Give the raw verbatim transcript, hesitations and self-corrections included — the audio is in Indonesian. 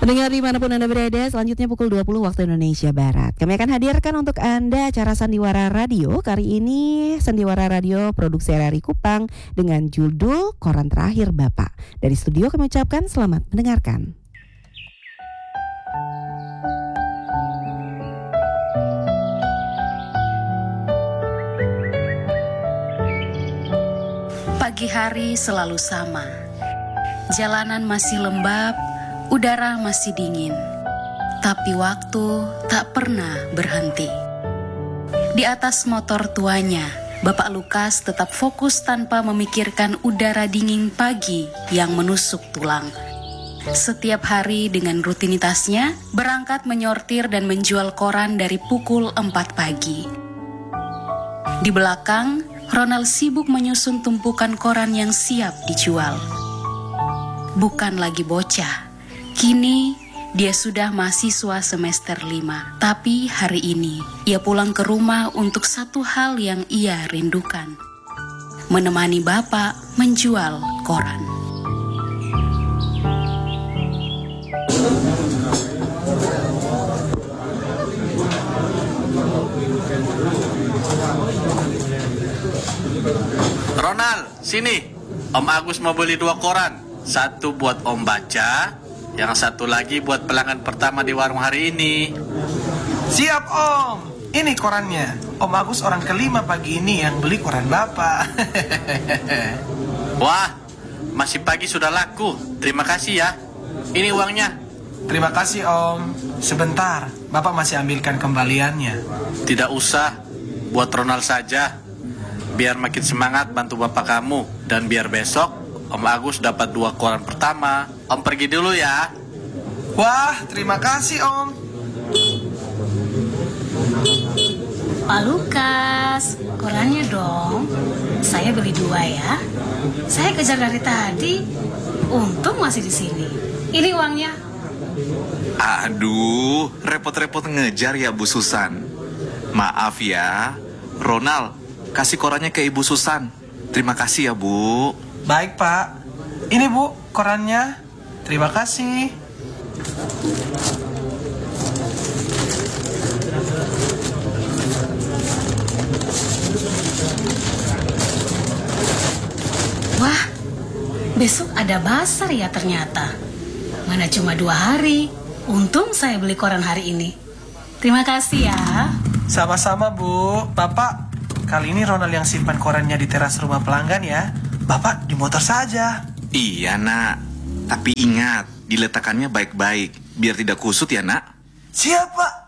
Pendengar dimanapun Anda berada, selanjutnya pukul dua puluh waktu Indonesia Barat. Kami akan hadirkan untuk Anda acara Sandiwara Radio. Kali ini Sandiwara Radio produksi R R I Kupang dengan judul Koran Terakhir Bapak. Dari studio kami ucapkan selamat mendengarkan. Pagi hari selalu sama. Jalanan masih lembab, udara masih dingin, tapi waktu tak pernah berhenti. Di atas motor tuanya, Bapak Lukas tetap fokus tanpa memikirkan udara dingin pagi yang menusuk tulang. Setiap hari dengan rutinitasnya, berangkat menyortir dan menjual koran dari pukul empat pagi. Di belakang, Ronald sibuk menyusun tumpukan koran yang siap dijual. Bukan lagi bocah, kini dia sudah mahasiswa semester lima. Tapi hari ini ia pulang ke rumah untuk satu hal yang ia rindukan: menemani bapak menjual koran. Ronald, sini. Om Agus mau beli dua koran. Satu buat Om baca, yang satu lagi buat pelanggan pertama di warung hari ini. Siap Om, ini korannya. Om Agus orang kelima pagi ini yang beli koran Bapak. Wah, masih pagi sudah laku. Terima kasih ya. Ini uangnya. Terima kasih Om. Sebentar, Bapak masih ambilkan kembaliannya. Tidak usah, buat Ronald saja. Biar makin semangat bantu bapak kamu. Dan biar besok Om Agus dapat dua koran pertama. Om pergi dulu ya. Wah, terima kasih Om. Pak Lukas, korannya dong. Saya beli dua ya. Saya kejar dari tadi. Untung masih di sini. Ini uangnya. Aduh, repot-repot ngejar ya Bu Susan. Maaf ya, Ronald, kasih korannya ke Ibu Susan. Terima kasih ya Bu. Baik Pak. Ini Bu, korannya. Terima kasih. Wah, besok ada basar ya ternyata. Mana cuma dua hari. Untung saya beli koran hari ini. Terima kasih ya. Sama-sama Bu. Bapak, kali ini Ronald yang simpan korannya di teras rumah pelanggan ya. Bapak di motor saja. Iya nak, tapi ingat, diletakkannya baik-baik biar tidak kusut ya nak. Siap Pak.